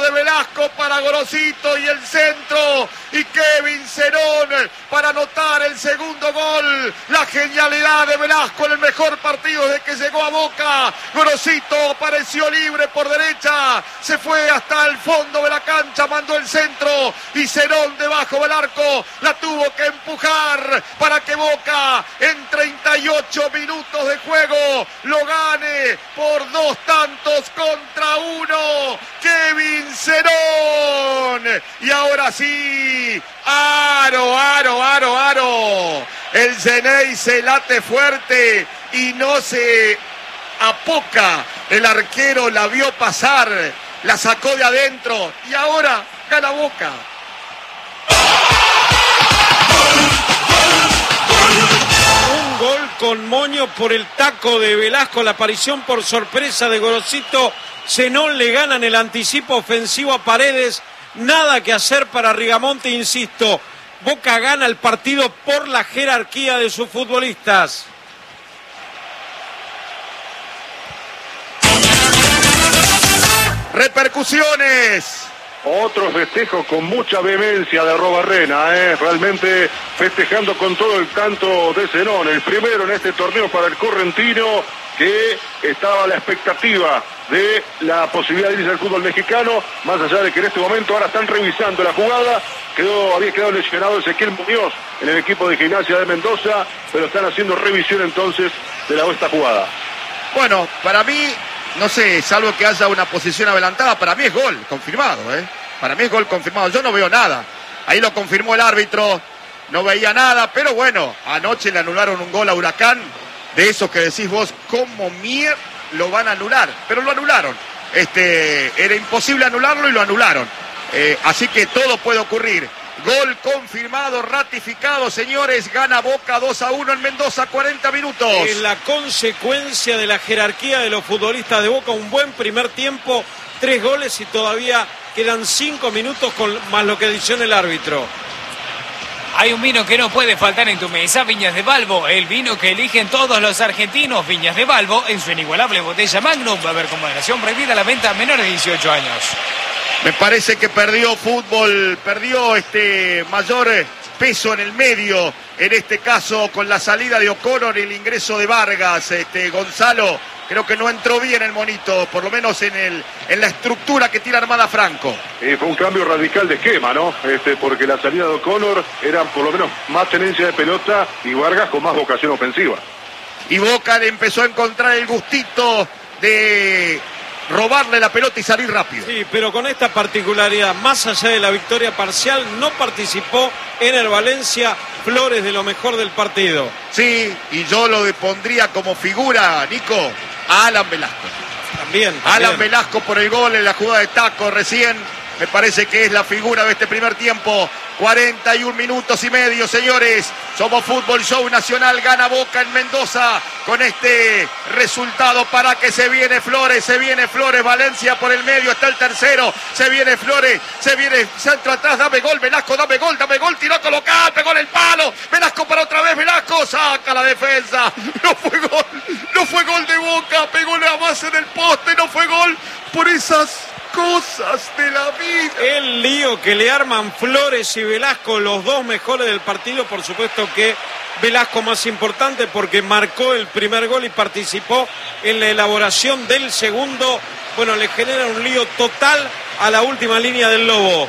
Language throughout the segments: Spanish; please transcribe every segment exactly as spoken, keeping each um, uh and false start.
de Velasco para Gorosito y el centro. Y Kevin Cerón para anotar el segundo gol. La genialidad de Velasco en el mejor partido desde que llegó a Boca. Gorosito apareció libre por derecha. Se fue hasta el fondo de la cancha. Mandó el centro. Y Cerón debajo del arco. La tuvo que empujar para que Boca en treinta y ocho minutos de juego lo gane por dos tantos contra uno. Kevin Cerón. Y ahora sí, aro, aro, aro, aro. El Ceney se late fuerte y no se apoca. El arquero la vio pasar, la sacó de adentro y ahora gana Boca. Un gol con moño por el taco de Velasco, la aparición por sorpresa de Gorosito. Zenón le gana en el anticipo ofensivo a Paredes. Nada que hacer para Rigamonte, insisto. Boca gana el partido por la jerarquía de sus futbolistas. Repercusiones. Otro festejo con mucha vehemencia de Arrobarrena, ¿eh? Realmente festejando con todo el canto de Zenón. El primero en este torneo para el correntino, que estaba a la expectativa de la posibilidad de irse al fútbol mexicano, más allá de que en este momento ahora están revisando la jugada. Quedó, había quedado lesionado Ezequiel Muñoz en el equipo de Gimnasia de Mendoza, pero están haciendo revisión entonces de la esta jugada. Bueno, para mí, no sé, salvo que haya una posición adelantada, para mí es gol confirmado, ¿eh? Para mí es gol confirmado, yo no veo nada. Ahí lo confirmó el árbitro, no veía nada, pero bueno, anoche le anularon un gol a Huracán, de esos que decís vos, ¿cómo mierda lo van a anular? Pero lo anularon. Este, era imposible anularlo y lo anularon. Eh, así que todo puede ocurrir. Gol confirmado, ratificado, señores. Gana Boca dos a uno en Mendoza, cuarenta minutos. Es la consecuencia de la jerarquía de los futbolistas de Boca. Un buen primer tiempo, tres goles y todavía quedan cinco minutos con más lo que adiciona el árbitro. Hay un vino que no puede faltar en tu mesa, Viñas de Balbo, el vino que eligen todos los argentinos. Viñas de Balbo, en su inigualable botella Magnum, va a haber con moderación prohibida la venta a menores de dieciocho años. Me parece que perdió fútbol, perdió este mayor peso en el medio, en este caso con la salida de O'Connor y el ingreso de Vargas. Este Gonzalo creo que no entró bien el monito, por lo menos en el en la estructura que tiene armada Franco. Eh, fue un cambio radical de esquema, ¿no? Este, porque la salida de O'Connor era por lo menos más tenencia de pelota y Vargas con más vocación ofensiva. Y Boca le empezó a encontrar el gustito de robarle la pelota y salir rápido. Sí, pero con esta particularidad, más allá de la victoria parcial, no participó en el Valencia Flores de lo mejor del partido. Sí, y yo lo pondría como figura, Nico, a Alan Velasco. También, también. Alan Velasco por el gol en la jugada de taco recién. Me parece que es la figura de este primer tiempo. cuarenta y un minutos y medio, señores. Somos Fútbol Show Nacional. Gana Boca en Mendoza con este resultado para que se viene Flores. Se viene Flores. Valencia por el medio. Está el tercero. Se viene Flores. Se viene centro atrás. Dame gol, Velasco. Dame gol, dame gol. Tiró a colocar. Pegó en el palo. Velasco para otra vez. Velasco saca la defensa. No fue gol. No fue gol de Boca. Pegó la base del poste. No fue gol por esas cosas de la vida. El lío que le arman Flores y Velasco, los dos mejores del partido. Por supuesto que Velasco más importante porque marcó el primer gol y participó en la elaboración del segundo. Bueno, le genera un lío total a la última línea del Lobo.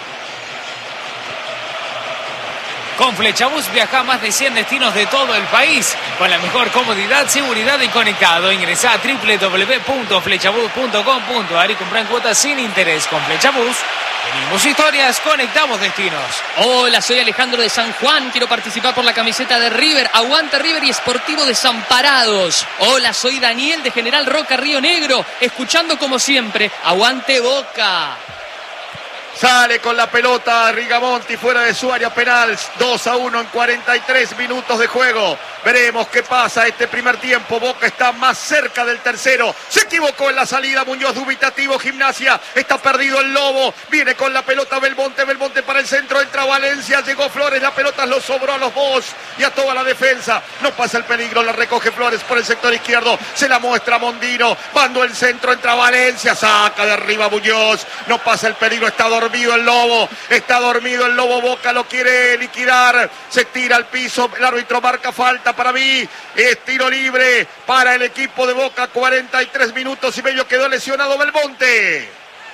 Con Flechabús viaja a más de cien destinos de todo el país con la mejor comodidad, seguridad y conectado. Ingresá a doble u doble u doble u punto flechabús punto com punto a r y comprá en cuotas sin interés. Con Flechabús, venimos historias, conectamos destinos. Hola, soy Alejandro de San Juan. Quiero participar por la camiseta de River. Aguante River y Sportivo Desamparados. Hola, soy Daniel de General Roca, Río Negro. Escuchando como siempre, aguante Boca. Sale con la pelota Rigamonti fuera de su área penal. dos a uno en cuarenta y tres minutos de juego. Veremos qué pasa este primer tiempo. Boca está más cerca del tercero. Se equivocó en la salida Muñoz, dubitativo Gimnasia. Está perdido el Lobo. Viene con la pelota Belmonte. Belmonte para el centro. Entra Valencia. Llegó Flores. La pelota lo sobró a los dos y a toda la defensa. No pasa el peligro. La recoge Flores por el sector izquierdo. Se la muestra Mondino. Mando el centro. Entra Valencia. Saca de arriba Muñoz. No pasa el peligro. Está dormido. Dormido el Lobo, está dormido el Lobo. Boca lo quiere liquidar, se tira al piso, el árbitro marca falta. Para mí es tiro libre para el equipo de Boca. Cuarenta y tres minutos y medio, quedó lesionado Belmonte.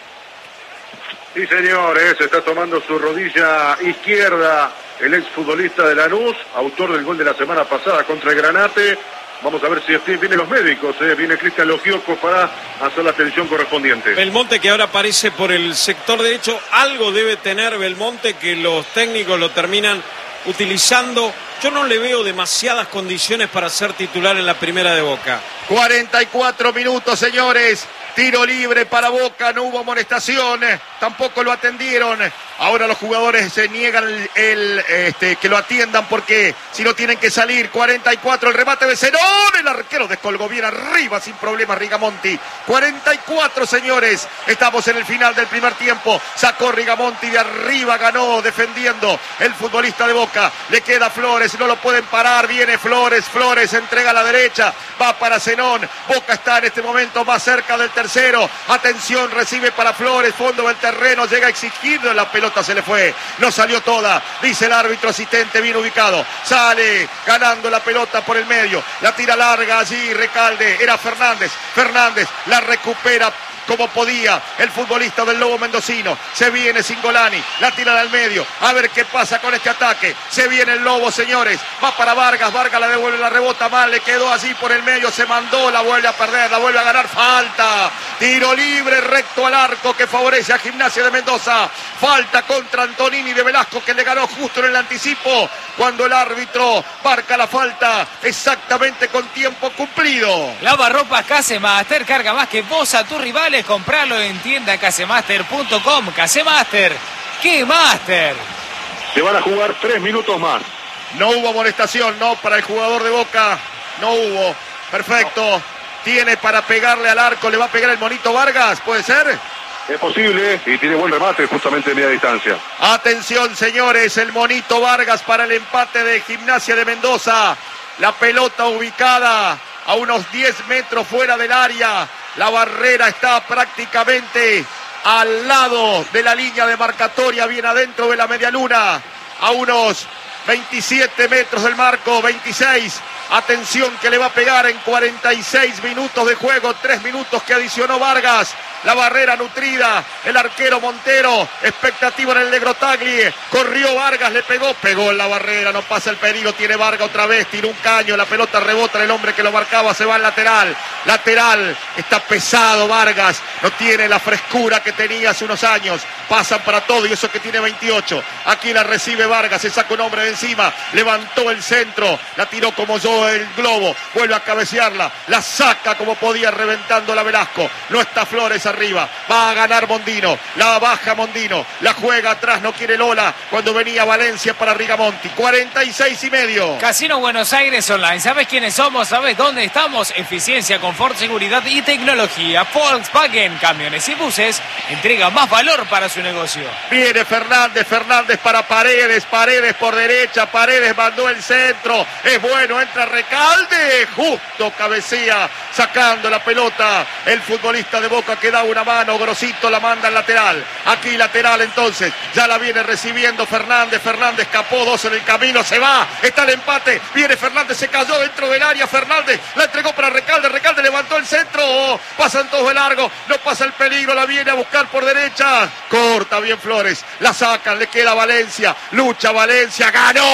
Sí, señores, está tomando su rodilla izquierda el exfutbolista de Lanús, autor del gol de la semana pasada contra el Granate. Vamos a ver si vienen los médicos, eh. viene Cristian Logioco para hacer la atención correspondiente. Belmonte, que ahora aparece por el sector derecho, algo debe tener Belmonte que los técnicos lo terminan utilizando. Yo no le veo demasiadas condiciones para ser titular en la primera de Boca. cuarenta y cuatro minutos, señores. Tiro libre para Boca, no hubo amonestación, tampoco lo atendieron. Ahora los jugadores se niegan el, el, este, que lo atiendan porque si no tienen que salir. cuarenta y cuatro, el remate de Zenón, el arquero descolgó bien arriba sin problema Rigamonti. cuarenta y cuatro, señores, estamos en el final del primer tiempo. Sacó Rigamonti de arriba, ganó defendiendo el futbolista de Boca. Le queda Flores, no lo pueden parar, viene Flores, Flores entrega a la derecha, va para Zenón. Boca está en este momento más cerca del tercero. Tercero, atención, recibe para Flores, fondo del terreno, llega a exigirlo, la pelota se le fue, no salió toda, dice el árbitro asistente, bien ubicado, sale ganando la pelota por el medio, la tira larga allí, Recalde, era Fernández, Fernández la recupera como podía el futbolista del Lobo mendocino. Se viene Cingolani, la tiran al medio, a ver qué pasa con este ataque. Se viene el Lobo, señores, va para Vargas, Vargas la devuelve, la rebota mal, le quedó allí por el medio, se mandó, la vuelve a perder, la vuelve a ganar, falta, tiro libre recto al arco que favorece a Gimnasia de Mendoza. Falta contra Antonini de Velasco, que le ganó justo en el anticipo cuando el árbitro marca la falta exactamente con tiempo cumplido. Lavarropas Casemaster, carga más que vos a tu rival. Compralo en tienda casemaster punto com. Casemaster, ¡qué máster! Se van a jugar tres minutos más. No hubo amonestación, no, para el jugador de Boca. No hubo. Perfecto. Tiene para pegarle al arco. ¿Le va a pegar el monito Vargas? ¿Puede ser? Es posible y tiene buen remate justamente de media distancia. Atención, señores. El monito Vargas para el empate de Gimnasia de Mendoza. La pelota ubicada a unos diez metros fuera del área. La barrera está prácticamente al lado de la línea demarcatoria, bien adentro de la medialuna, a unos veintisiete metros del marco, veintiséis. Atención que le va a pegar en cuarenta y seis minutos de juego, tres minutos que adicionó Vargas. La barrera nutrida, el arquero Montero, expectativa en el negro Tagli, corrió Vargas, le pegó, pegó en la barrera, no pasa el peligro, tiene Vargas otra vez, tiró un caño, la pelota rebota en el hombre que lo marcaba, se va al lateral, lateral, está pesado Vargas, no tiene la frescura que tenía hace unos años, pasan para todo y eso que tiene veintiocho, aquí la recibe Vargas, se saca un hombre de encima, levantó el centro, la tiró como yo el globo, vuelve a cabecearla, la saca como podía reventando la Velasco, no está Flores arriba, va a ganar Mondino, la baja Mondino, la juega atrás, no quiere Lola, cuando venía Valencia para Rigamonti, cuarenta y seis y medio. Casino Buenos Aires Online, ¿sabes quiénes somos? ¿Sabes dónde estamos? Eficiencia, confort, seguridad y tecnología. Volkswagen, camiones y buses, entrega más valor para su negocio. Viene Fernández, Fernández para Paredes, Paredes por derecha, Paredes mandó el centro, es bueno, entra Recalde, justo cabecea, sacando la pelota, el futbolista de Boca que da una mano, Grosito la manda al lateral, aquí lateral entonces, ya la viene recibiendo Fernández, Fernández capó dos en el camino, se va, está el empate, viene Fernández, se cayó dentro del área, Fernández la entregó para Recalde, Recalde levantó el centro, oh, pasan todos de largo, no pasa el peligro, la viene a buscar por derecha, corta bien Flores, la sacan, le queda Valencia, lucha Valencia, ganó Valencia.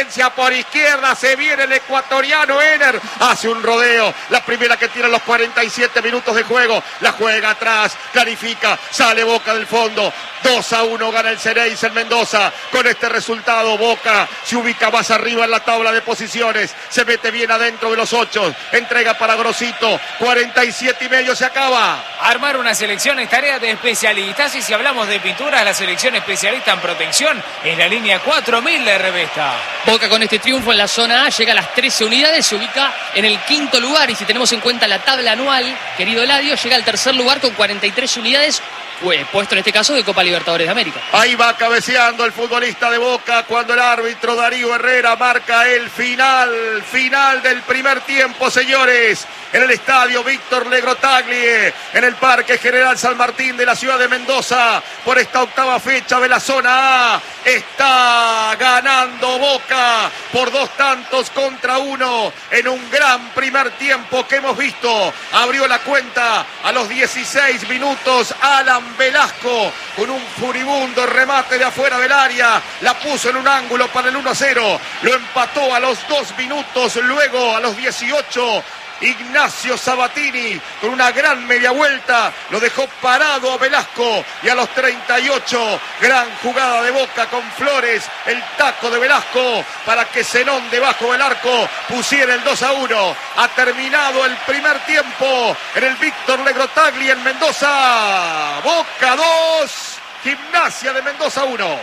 Valencia por izquierda, se viene el ecuatoriano Ener, hace un rodeo, la primera que tira los cuarenta y siete minutos de juego, la juega atrás, clarifica, sale Boca del fondo, dos a uno gana el Xerez en Mendoza. Con este resultado Boca se ubica más arriba en la tabla de posiciones, se mete bien adentro de los ocho, entrega para Grosito, cuarenta y siete y medio, se acaba. Armar una selección es tarea de especialistas, y si hablamos de pinturas, la selección especialista en protección es la línea cuatro mil de Revesta. Boca con este triunfo en la zona A llega a las trece unidades, se ubica en el quinto lugar, y si tenemos en cuenta la tabla anual, querido Eladio, llega al tercer lugar con cuarenta y tres unidades, pues, puesto en este caso de Copa Libertadores de América. Ahí va cabeceando el futbolista de Boca cuando el árbitro Darío Herrera marca el final, final del primer tiempo, señores, en el estadio Víctor Legrotaglie, en el Parque General San Martín de la ciudad de Mendoza, por esta octava fecha de la zona A. Está ganando Boca por dos tantos contra uno en un gran primer tiempo que hemos visto. Abrió la cuenta a los dieciséis minutos Alan Velasco con un furibundo remate de afuera del área, la puso en un ángulo para el uno a cero, lo empató a los dos minutos, luego a los dieciocho Ignacio Sabatini con una gran media vuelta lo dejó parado a Velasco, y a los treinta y ocho gran jugada de Boca con Flores, el taco de Velasco para que Zenón debajo del arco pusiera el dos a uno. Ha terminado el primer tiempo en el Víctor Legrotaglie en Mendoza. Boca dos, Gimnasia de Mendoza uno.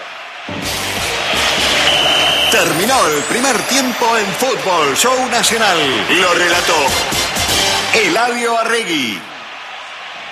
Terminó el primer tiempo en Fútbol Show Nacional. Lo relató Eladio Arregui.